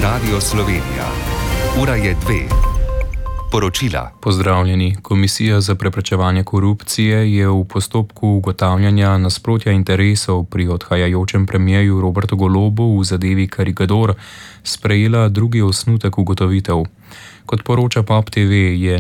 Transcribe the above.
Radio Slovenija. Ura je 2. Poročila. Pozdravljeni. Komisija za preprečevanje korupcije je v postopku ugotavljanja nasprotja interesov pri odhajajočem premierju Robertu Golobu v zadevi Karikador sprejela drugi osnutek ugotovitev. Kot poroča POP TV, je